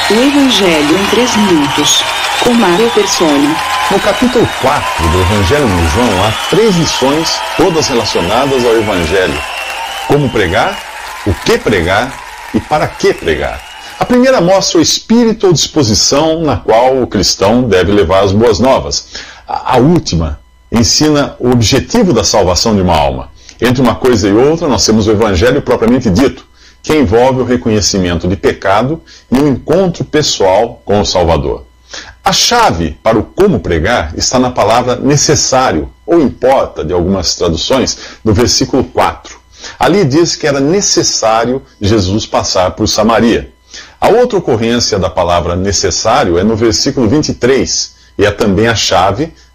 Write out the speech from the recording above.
O Evangelho em 3 minutos, com Mário Persona. No capítulo 4 do Evangelho de João, há 3 lições, todas relacionadas ao Evangelho. Como pregar, o que pregar e para que pregar. A primeira mostra o espírito ou disposição na qual o cristão deve levar as boas novas. A última ensina o objetivo da salvação de uma alma. Entre uma coisa e outra, nós temos o Evangelho propriamente dito, que envolve o reconhecimento de pecado e o encontro pessoal com o Salvador. A chave para o como pregar está na palavra necessário, ou importa, de algumas traduções, no versículo 4. Ali diz que era necessário Jesus passar por Samaria. A outra ocorrência da palavra necessário é no versículo 23, e é também a chave